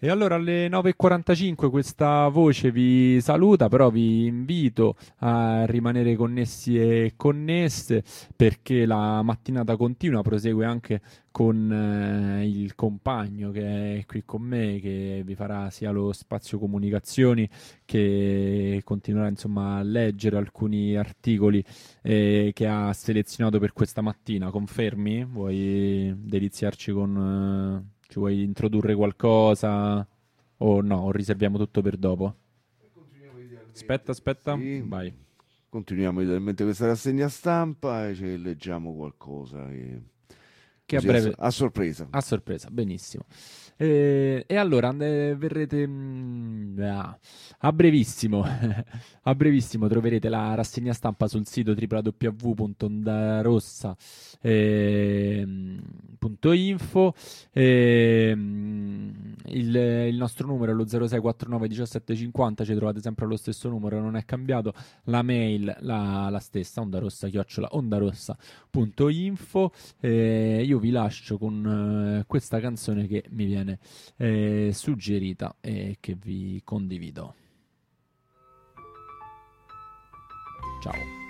E allora alle 9:45 questa voce vi saluta, però vi invito a rimanere connessi e connesse perché la mattinata continua, prosegue anche con il compagno che è qui con me, che vi farà sia lo spazio comunicazioni che continuerà insomma a leggere alcuni articoli che ha selezionato per questa mattina. Confermi? Vuoi deliziarci con... ci vuoi introdurre qualcosa? O no? O riserviamo tutto per dopo? Continuiamo idealmente Aspetta, aspetta, così. vai. Continuiamo idealmente questa rassegna stampa e ci leggiamo qualcosa. Che a Così breve... a sorpresa. A sorpresa, benissimo. E allora verrete a brevissimo, a brevissimo troverete la rassegna stampa sul sito www.ondarossa.info. Il nostro numero è lo 0649 17 50, ci trovate sempre allo stesso numero, non è cambiato. La mail la stessa, ondarossa@ondarossa.info. Io vi lascio con questa canzone che mi viene suggerita e che vi condivido. Ciao.